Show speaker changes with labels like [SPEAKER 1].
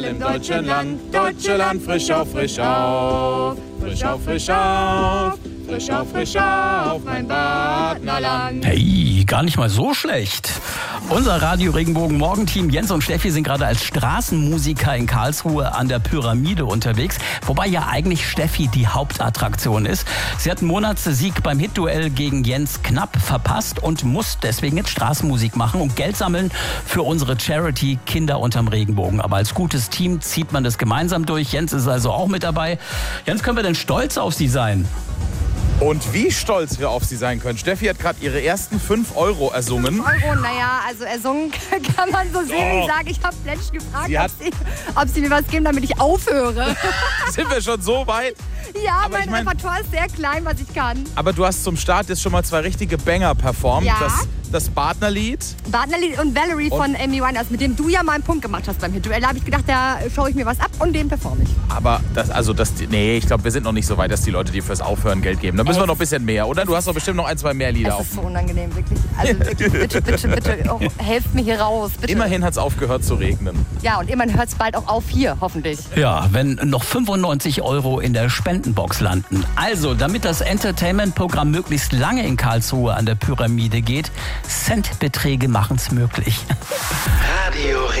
[SPEAKER 1] Im deutschen Land, frisch auf, frisch auf, frisch auf, frisch auf, frisch auf, frisch auf, mein Partnerland.
[SPEAKER 2] Hey, gar nicht mal so schlecht. Unser Radio Regenbogen Morgenteam Jens und Steffi sind gerade als Straßenmusiker in Karlsruhe an der Pyramide unterwegs, wobei ja eigentlich Steffi die Hauptattraktion ist. Sie hat einen Monatssieg beim Hitduell gegen Jens knapp verpasst und muss deswegen jetzt Straßenmusik machen und Geld sammeln für unsere Charity Kinder unterm Regenbogen. Aber als gutes Team zieht man das gemeinsam durch. Jens ist also auch mit dabei. Jens, können wir denn stolz auf Sie sein?
[SPEAKER 3] Und wie stolz wir auf sie sein können. Steffi hat gerade ihre ersten 5 Euro ersungen.
[SPEAKER 4] 5 Euro, naja, also ersungen kann man so sehen. Ich sage, ich habe Fletch gefragt, ob sie mir was geben, damit ich aufhöre.
[SPEAKER 3] Sind wir schon so weit?
[SPEAKER 4] Ja, aber mein Repertoire ist sehr klein, was ich kann.
[SPEAKER 3] Aber du hast zum Start jetzt schon mal 2 richtige Banger performt.
[SPEAKER 4] Ja.
[SPEAKER 3] Das Partnerlied.
[SPEAKER 4] Partnerlied und Valerie von Amy Winehouse, mit dem du ja mal einen Punkt gemacht hast beim Hitduell. Da habe ich gedacht, da schaue ich mir was ab und den performe ich.
[SPEAKER 3] Aber ich glaube, wir sind noch nicht so weit, dass die Leute dir fürs Aufhören Geld geben. Da müssen wir noch ein bisschen mehr, oder? Du hast doch bestimmt noch 1, 2 mehr Lieder auf.
[SPEAKER 4] Das ist so unangenehm, wirklich. Also wirklich, bitte, oh, helft mir hier raus, bitte.
[SPEAKER 3] Immerhin hat es aufgehört zu regnen.
[SPEAKER 4] Ja, und immerhin hört es bald auch auf hier, hoffentlich.
[SPEAKER 2] Ja, wenn noch 95 Euro in der Spendenbox landen. Also, damit das Entertainment-Programm möglichst lange in Karlsruhe an der Pyramide geht, Centbeträge machen's möglich.
[SPEAKER 5] Radio